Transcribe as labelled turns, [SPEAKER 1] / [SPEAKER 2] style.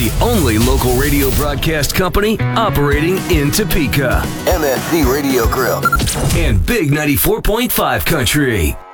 [SPEAKER 1] the only local radio broadcast company operating in Topeka.
[SPEAKER 2] MFD Radio Grill.
[SPEAKER 1] And Big 94.5 Country.